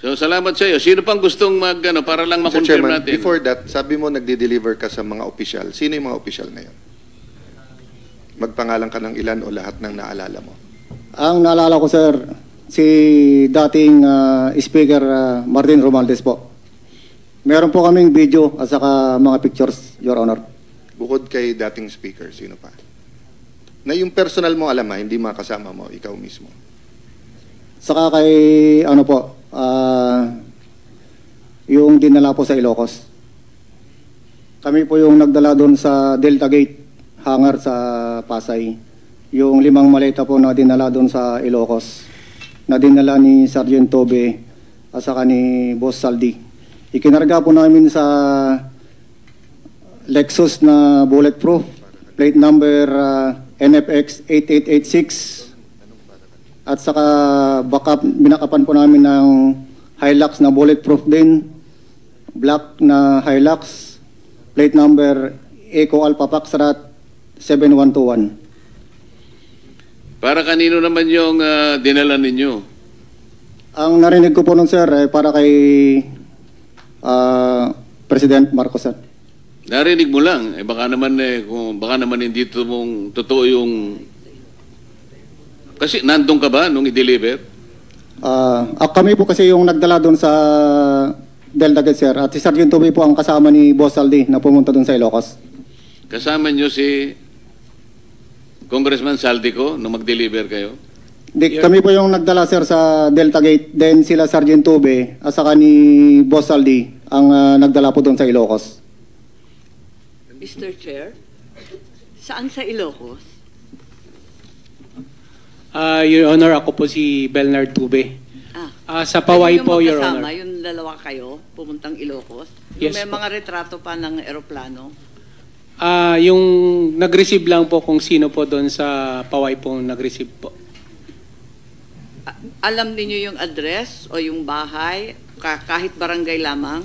So, salamat sa iyo. Sino pang gustong para lang Mr. makonfirm Chairman, natin? before that, sabi mo nagde-deliver ka sa mga opisyal. Sino yung mga opisyal na yun? Magpangalan ka ng ilan o lahat ng naalala mo? Ang naalala ko, sir, si dating Speaker Martin Romualdez po. Meron po kaming video at saka mga pictures, Your Honor. Bukod kay dating speaker, sino pa? Na yung personal mo alam hindi makasama mo, ikaw mismo. Saka kay, yung dinala po sa Ilocos. Kami po yung nagdala doon sa Delta Gate, hangar sa Pasay. Yung 5 maleta po na dinala doon sa Ilocos, na dinala ni Sergeant Tobe at saka ni Boss Saldi. Ikinarga po namin sa Lexus na bulletproof, plate number NFX 8886. At saka binakapan po namin ng Hilux na bulletproof din, black na Hilux, plate number Eco Alpha Foxtrot 7121. Para kanino naman yung dinala ninyo? Ang narinig ko po nun, sir, para kay President Marcos, sir. Narinig mo lang. Baka naman hindi totoo yung... Kasi nandun ka ba nung i-deliver? Kami po kasi yung nagdala doon sa Delta Gate, sir. At si Sergeant Tobe po ang kasama ni Boss Saldi na pumunta doon sa Ilocos. Kasama nyo si Congressman Saldico nung mag-deliver kayo? Kami po yung nagdala, sir, sa Delta Gate. Then sila Sergeant Tobe at saka ni Boss Saldi ang nagdala po doon sa Ilocos. Mr. Chair, saan sa Ilocos? Your Honor, ako po si Belnard Tube. Sa Paway po, Your Honor. Yung dalawa kayo, pumuntang Ilocos? Yes, may po. mga retrato pa ng eroplano? Yung nag-receive lang po kung sino po doon sa Paway po nag-receive po. Alam niyo yung address o yung bahay, kahit barangay lamang?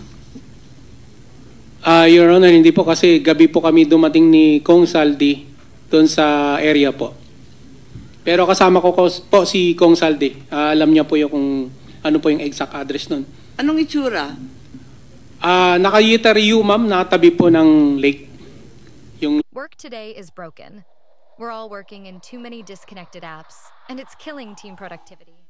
Your Honor, hindi po kasi gabi po kami dumating ni Kong Saldi doon sa area po. Pero kasama ko po si Kong Saldi. Alam niya po yung kung ano po yung exact address nun. Anong itsura? Naka-Yitariu, ma'am, nakatabi po ng lake. Work today is broken. We're all working in too many disconnected apps, and it's killing team productivity.